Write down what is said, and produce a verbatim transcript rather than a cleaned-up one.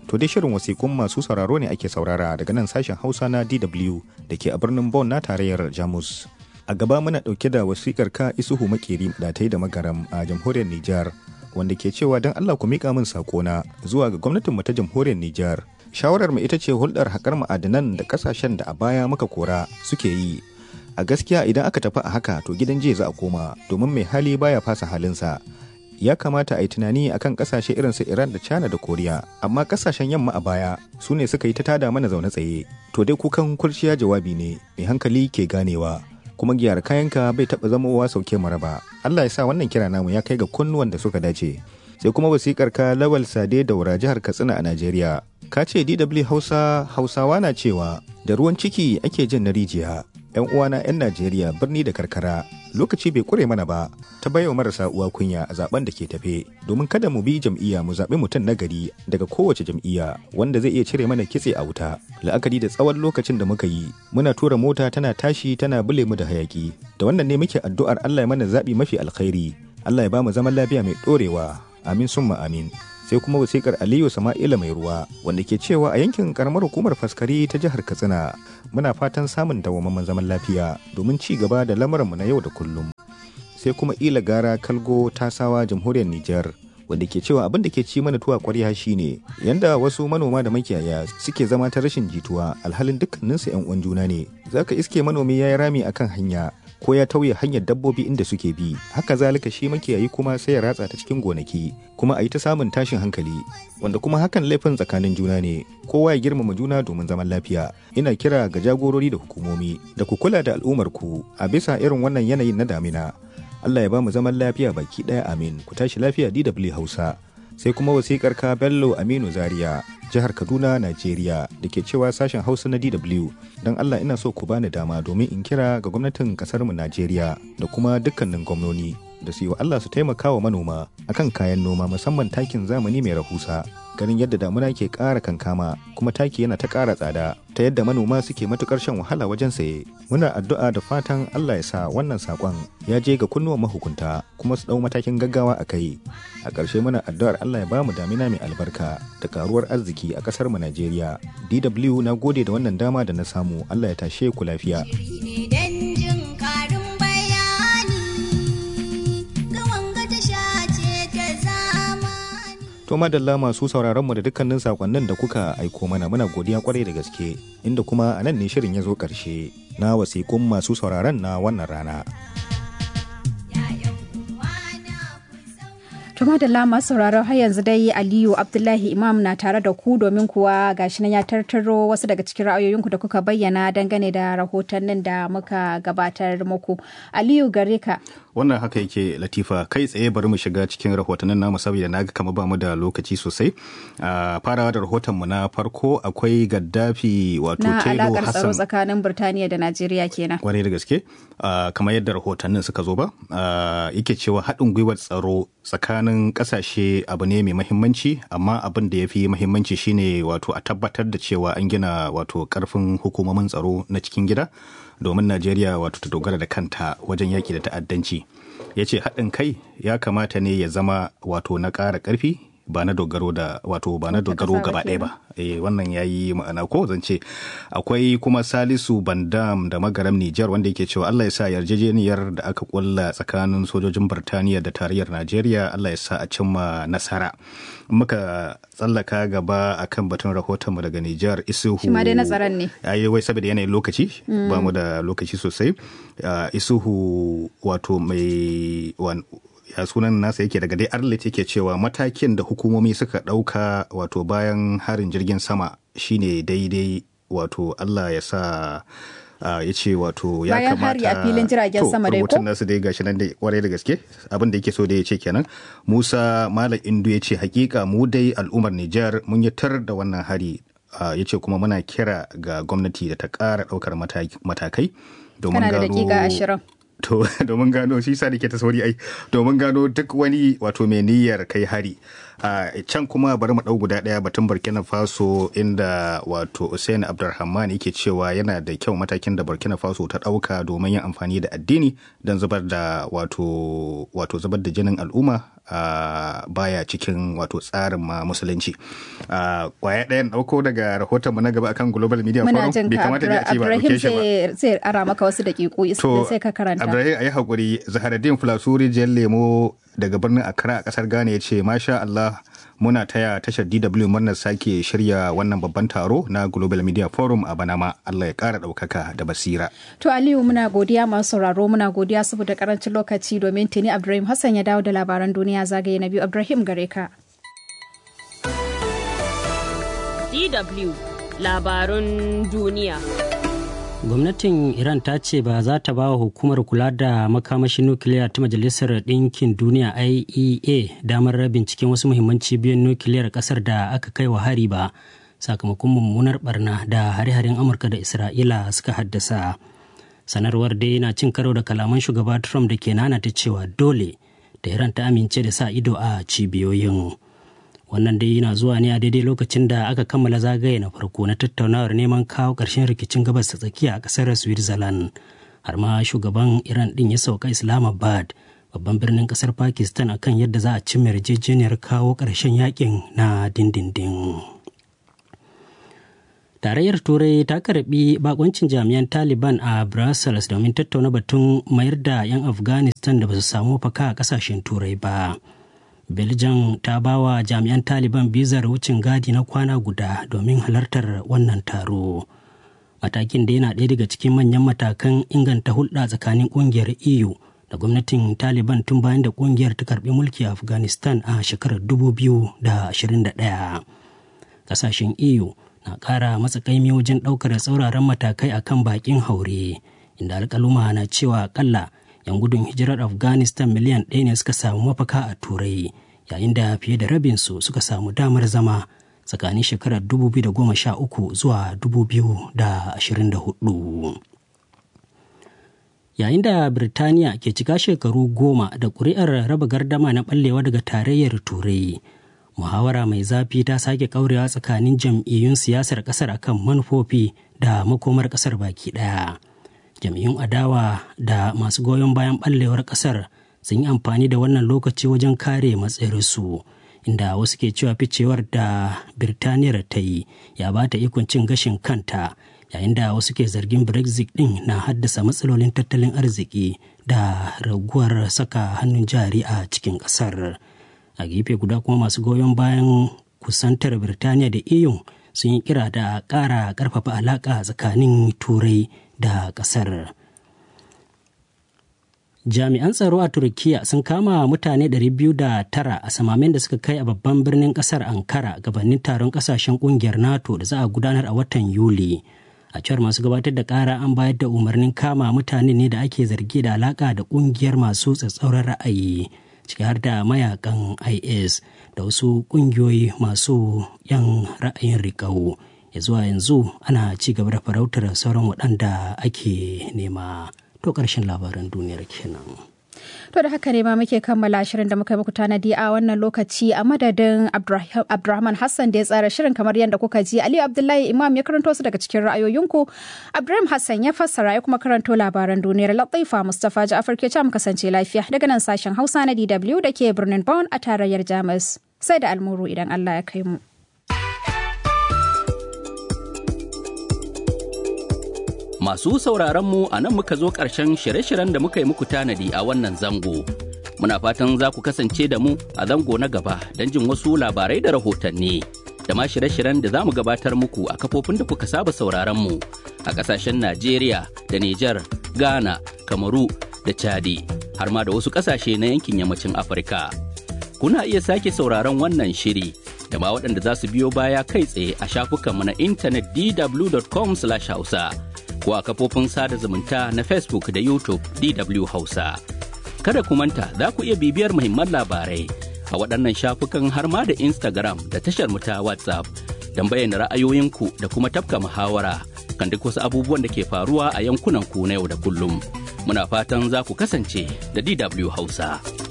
To dai shirin wasiƙun masu sauraro ne ake saurara daga nan sashen Hausa na D W da ke a birnin Bonn na tarayyar Jamus. A gaba muna ɗauke da wasiƙar ka Isuhu Makeri Datai da Magaram a jamhuriyar Nijar, wanda ke cewa don Allah ku miƙa min saƙona zuwa ga gwamnatin mu ta jamhuriyar Nijar. Shawarar mu ita ce hulɗar haƙar ma'adanan da ƙasashen da a baya muka kora suke yi. A gaskiya idan aka tafi a haka to gidan jiya za a koma, domin mai hali baya fasa halinsa. Ya kamata a yi tunani akan kasashe irin su Iran da China da Koriya, amma kasashen yamma a baya su ne suka yi ta tada mana zaune tsaye. To dai kukan kurciya jawabi ne, mai hankali ke ganewa, kuma gyara kayanka bai taɓa zamowa sauke maraba. Allah ya sa wannan kira namu ya kai ga kunnuwan da suka dace. Sai kuma wasikar ka Lawal Sade Daura jihar Katsina a Najeriya. Ka ce D W Hausa Hausawa na cewa da ruwan ciki ake jin na rijiya. 'Yan uwana 'yan Najeriya birni da karkara, lokaci bai kure mana ba ta baiwa marasa uwa kunya a zaben da ke tafe, domin kada mu bi jam'iyya mu zaɓi mutum na gari daga kowace jam'iyya wanda zai iya cire mana kitse a wuta. La'akari da tsawon lokacin da muka yi muna tura mota tana tashi tana bule mu da hayaki. Da wannan ne muke addu'ar Allah ya mana zaɓi mafi alkhairi. Allah ya ba mu zaman lafiya mai ɗorewa. Amin summa amin. Sai kuma wasikar Aliyu Sama'ila mai ruwa, wanda ke cewa a yankin karamar hukumar Faskari ta jihar Katsina muna fatan samun dawwammamen zaman lafiya domin ci gaba da lamuranmu na yau da kullum. Sai kuma Ila Gara Kalgo Tasawa jamhuriyar Nijar, wanda ke cewa abin da ke ci mana tuwa ƙwarya shine yanda wasu manoma da makiyaya suke zama ta rashin jituwa, alhalin dukkaninsu 'yan uwan juna ne. Zaka iske manomi ya yi rami akan hanya ko ya tauye hanyar dabbobi inda suke bi, haka zalika shi makiyayi kuma sai ya ratsa ta cikin gonaki, kuma a yi ta samun tashin hankali, wanda kuma hakan laifin tsakanin juna ne. Kowa ya girmama juna domin zaman lafiya. Ina kira ga jagorori da hukumomi da ku kula da al'ummar ku a bisa irin wannan yanayin na damina. Allah ya ba mu zaman lafiya baki ɗaya, amin. Ku tashi lafiya D W Hausa. Sai kuma wasikar ka Bello Aminu Zaria jihar Kaduna, Najeriya, da ke cewa sashen Hausa na D W, don Allah ina so ku bani dama domin in kira ga gwamnatin kasar mu Najeriya da kuma dukkanin gwamnoni da su yi wa Allah su taimaka wa manoma akan kayan noma, musamman takin zamani mai rahusa. Ganin yadda damuna ke ƙara kankama kuma taki yana ta ƙara tsada, ta yadda manoma suke matukar shan wahala wajen saye. Muna addu'a da fatan Allah ya sa wannan saƙon ya je ga kunnuwan mahukunta kuma su ɗau matakin gaggawa a kai. A ƙarshe muna addu'ar Allah ya ba mu damina mai albarka da karuwar arziki a ƙasar mu Najeriya. D W na gode da wannan dama da na samu. Allah ya tashe ku lafiya. To madalla masu sauraron mu da dukkanin sakonnin da kuka aiko mana, muna godiya kwarai da gaske, inda kuma a nan ne shirin ya zo ƙarshe na wasiƙun masu sauraron na wannan rana. Tuma da lama sauraron har yanzu dai Aliyu Abdullahi Imam na tare da ku, domin kuwa gashi nan ya tartaro wasu daga cikin ra'ayoyinku da kuka bayyana dangane da rahotannin da muka gabatar muku. Aliyu gare ka. Wannan haka yake Latifa, kai tsaye bari mu shiga cikin rahotannin namu saboda naga kamar ba mu da lokaci sosai. A farawa da rahoton mu na farko akwai Gaddafi wato Tailo Hassan. Na alakar tsaro tsakanin Burtaniya da Najeriya kenan. Kwarai da gaske. Kamar yadda rahotannin suka zo ba, yake cewa haɗin gwiwar tsaro tsakanin kasashe abu ne mai mahimmanci, amma abin da ya fi mahimmanci shine wato a tabbatar da cewa an gina wato karfin hukumomin tsaro na cikin gida domin Najeriya wato ta dogara da kanta wajen yaki da ta'addanci. Ya ce haɗin kai ya kamata ne ya zama wato na ƙara ƙarfi ba na dogaro da wato ba na dogaro gaba ɗaya ba. Eh, wannan yayi ma'ana ko zan ce. Akwai kuma Salisu Bandam da Magaram Nijar, wanda yake cewa Allah ya sa yarjejeniyar da aka kulla tsakanin sojojin Birtaniya da tarayyar Najeriya Allah ya sa a cimma nasara. Muka tsallaka gaba akan batun rahoton mu daga Nijar, Isuhu. Shi ma dai na tsaron ne. Ayi wai saboda yanayin lokaci, mm. ba mu da lokaci sosai. Uh, Isuhu wato mai ya sunan nasa yake daga dai Arlit yake cewa matakin da hukumomi suka ɗauka wato bayan harin jirgin sama shine daidai, wato Allah ya sa uh, ya ce wato ya bayan kamata hari a filin jiragen sama dai ko rubutun nasu dai gashi nan dai kwarai da gaske abin da yake so da ya ce kenan. Musa Malam Indu ya ce hakika mu dai al'ummar Nijar mun yi tar da wannan hari, uh, ya ce kuma muna kira ga gwamnati da ta ƙara ɗaukar matakai domin gano. Kana da dakika ashirin. To domin gano shi sa nake ta sauri ai domin gano duk wani wato mai niyyar kai hari. Uh, can kuma bari mu ɗau guda ɗaya batun Burkina Faso inda wato Hussein Abdulrahman yake cewa yana da kyau matakin da Burkina Faso ta ɗauka domin yin amfani da addini don zubar da wato wato zubar da jinin al'umma uh, baya cikin wato tsarin ma musulunci. Uh, kwaya ɗayan ɗauko daga rahoton mu na gaba akan Global Media Forum bai kamata da a ce ba ɗauke shi ba. Zai ara maka wasu daƙiƙu sai ka karanta. Abdulrahim ayi hakuri. Zaharaddin Fulasuri Jan Lemo daga birnin Accra a kasar Ghana ya ce masha Allah muna taya tashar D W murnar sake shirya wannan babban taro na Global Media Forum a Banama. Allah ya kara daukaka da basira. To Aliyu muna godiya masu sauraro muna godiya saboda karancin lokaci domin tuni Abdulrahim Hassan ya dawo da labaran duniya zagaye na biyu. Abdulrahim gare ka. D W labarun duniya. Gwamnatin Iran ta ce ba za ta ba wa hukumar kula da makamashin nukiliya ta Majalisar Ɗinkin Duniya I A E A damar binciken wasu muhimman cibiyoyin nukiliyar ƙasar da aka kai wa hari ba sakamakon mummunar barna da hare-haren Amurka da Isra'ila suka haddasa. Sanarwar dai na cin karo da kalaman shugaba Trump da ke nanata cewa dole da Iran ta amince da sa ido a cibiyoyin. Wannan dai yana zuwa ne a daidai lokacin da aka kammala zagaye na farko na tattaunawar neman kawo ƙarshen rikicin gabas ta tsakiya a ƙasar Switzerland. Har ma shugaban Iran ɗin ya sauka Islamabad, babban birnin ƙasar Pakistan, akan yadda za a cimma yarjejeniyar kawo ƙarshen yakin na dindindin. Tarayyar Turai ta karbi bakoncin jami'an Taliban a Brussels domin tattauna batun mayar da 'yan Afghanistan da ba su samu faka a ƙasashen Turai ba. Belgium ta ba wa jami'an Taliban bizar wucin gadi na kwana guda domin halartar wannan taro. Matakin da yana ɗaya daga cikin manyan matakan inganta hulɗa tsakanin ƙungiyar E U da gwamnatin Taliban tun bayan da ƙungiyar ta karɓi mulki a Afghanistan a shekarar dubu biyu da ashirin da ɗaya. Ƙasashen E U na ƙara matsakaimi wajen ɗaukar tsauraran matakai akan baƙin haure, inda alƙaluma na cewa aƙalla 'yan gudun hijirar Afghanistan miliyan ɗaya ne suka samu mafaka a Turai, yayin da fiye da rabinsu suka samu damar zama tsakanin shekarar dubu biyu da goma sha uku zuwa dubu biyu da ashirin da hudu. Yayin da Birtaniya ke cika shekaru goma da ƙuri'ar raba gardama na ɓallewa daga tarayyar Turai, muhawara mai zafi ta sake ƙaurewa tsakanin jam'iyyun siyasar ƙasar akan manufofi da makomar ƙasar baki ɗaya. Jam'iyyun adawa da masu goyon bayan ɓallewar ƙasar sun yi amfani da wannan lokaci wajen kare matsayarsu, inda wasu ke cewa ficewar da Birtaniyar ta yi ya ba ta ikon cin gashin kanta, yayin da wasu ke zargin Brexit ɗin na haddasa matsalolin tattalin arziki da raguwar saka hannun jari a cikin ƙasar. A gefe guda kuma masu goyon bayan kusantar Birtaniya da E U sun yi kira da ƙara ƙarfafa alaƙa tsakanin Turai da ƙasar. Jami'an tsaro a Turkiyya sun kama mutane ɗari biyu da tara a samamen da suka kai a babban birnin ƙasar Ankara gabanin taron ƙasashen ƙungiyar NATO da za a gudanar a watan Yuli. A cewar masu gabatar da ƙara an bayar da umarnin kama mutane ne da ake zargi da alaƙa da ƙungiyar masu tsatsauran ra'ayi, ciki har da mayakan I S da wasu ƙungiyoyi masu 'yan ra'ayin riƙau. Ya zuwa yanzu ana ci gaba da farautar sauran waɗanda ake nema. To ƙarshen labaran duniyar kenan. To da haka ne ma muke kammala shirin da muka yi muku tanadi a wannan lokaci a madadin Abdurrahman Hassan da ya tsara shirin kamar yadda kuka ji. Aliyu Abdullahi Imam ya karanto su daga cikin ra'ayoyinku. Abdurrahman Hassan ya fassara ya kuma karanto labaran duniyar. Latifa Mustapha Ja'afar ke mu kasance lafiya daga nan sashen Hausa na D W da ke birnin Bonn a tarayyar Jamus. Sai da almuru idan Allah ya kai mu. Masu sauraronmu a nan muka zo ƙarshen shirye-shiryen da muka yi muku tanadi a wannan zango. Muna fatan za ku kasance da mu a zango na gaba don jin wasu labarai da rahotanni. Da ma shirye-shiryen da za mu gabatar muku a kafofin da kuka saba sauraronmu a ƙasashen Najeriya da Nijar, Ghana, Kamaru da Chadi, har ma da wasu ƙasashe na yankin yammacin Afirka. Kuna iya sake sauraron wannan shiri da ma waɗanda za su biyo baya kai tsaye a shafukanmu na intanet d w dot com slash hausa. ko a kafofin sada zumunta na Facebook da YouTube D W Hausa. Kada ku manta za ku iya bibiyar muhimman labarai a waɗannan shafukan har ma da Instagram da tashar mu ta WhatsApp don bayyana ra'ayoyinku da kuma tafka muhawara kan duk wasu abubuwan da ke faruwa a yankunan ku na yau da kullum. Muna fatan za ku kasance da D W Hausa.